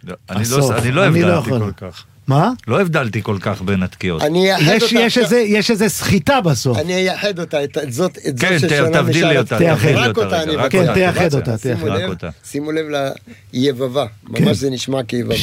אני לא הבדלתי כל כך. מה? לא הבדלתי כל כך בין התקיעות. יש איזה סחיטה בסוף. אני אייחד אותה, את זאת כן, ששונה תבדיל לי אותה. רק אותה אני כן, תייחד אותה. שימו לב ליבבה, ממש זה נשמע כיבבה.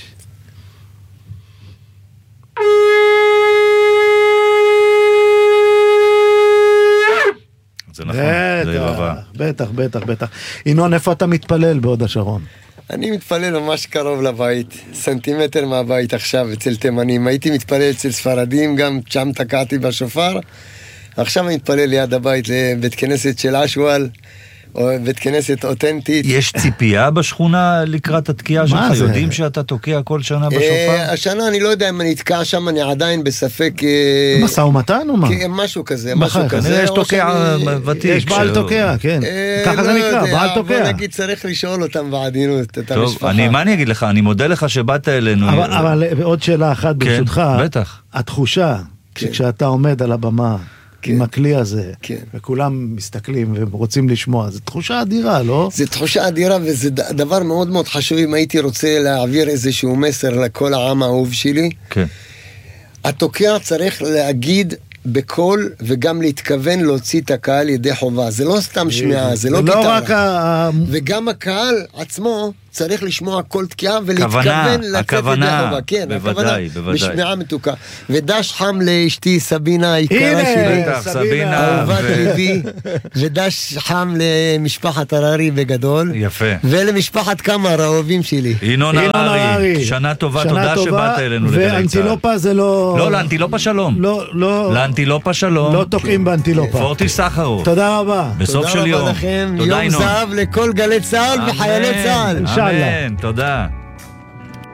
זה נכון, זה יבבה. בטח. ינון, איפה אתה מתפלל בהוד השרון? אני מתפלל ממש קרוב לבית, סנטימטר מהבית עכשיו, אצל תימנים. הייתי מתפלל אצל ספרדים, גם שם תקעתי בשופר. עכשיו אני מתפלל ליד הבית לבית כנסת של אשואל, או בית כנסת אותנטית. יש ציפייה בשכונה לקראת התקיעה שלך? יודעים שאתה תוקע כל שנה בשופר? השנה אני לא יודע אם אני אתקע שם, אני עדיין בספק... משא ומתן או מה? משהו כזה. יש תוקע ותיק. יש בעל תוקע, כן. ככה זה נקרא, בעל תוקע. בוא נגיד, צריך לשאול אותם בעדינות, את המשפחה. טוב, מה אני אגיד לך? אני מודה לך שבאת אלינו. אבל עוד שאלה אחת ברשותך. בטח. התחושה, שכשאתה עומד על הבמה, עם הכלי הזה, וכולם מסתכלים ורוצים לשמוע, זו תחושה אדירה, לא? זו תחושה אדירה, וזה דבר מאוד מאוד חשוב, אם הייתי רוצה להעביר איזשהו מסר לכל העם האהוב שלי. כן. התוקע צריך להגיד בקול, וגם להתכוון להוציא את הקהל ידי חובה. זה לא סתם שמיעה, זה לא גיטרה. וגם הקהל עצמו צריך לשמוע כל תקיעה ולהתכוון לצאת ידי חובה. כן, בוודאי. בשמיעה מתוקה. ודש חם לאשתי סבינה היקרה שלי. סבינה. אהובת ליבי. ודש חם למשפחת הררי בגדול. יפה. ולמשפחת קמר, האהובים שלי. ינון הררי. שנה טובה, תודה שבאת אלינו לגלי צהל. ואנטילופה זה לא... לא, לאנטילופה שלום. לאנטילופה שלום. לא תוקעים באנטילופה. פורטי סחרו. תודה רבה. בסוף של יום. תודה רבה לכם. יום זהב לכל גלי צהל וחיילי צהל. אמן, תודה.